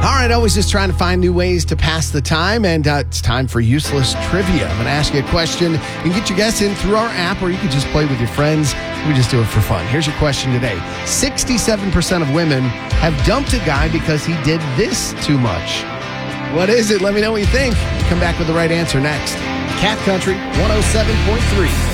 All right, always just trying to find new ways to pass the time, and it's time for Useless Trivia. I'm going to ask you a question. You can get your guess in through our app, or you can just play with your friends. We just do it for fun. Here's your question today. 67% of women have dumped a guy because he did this too much. What is it? Let me know what you think. We'll come back with the right answer next. Cat Country 107.3.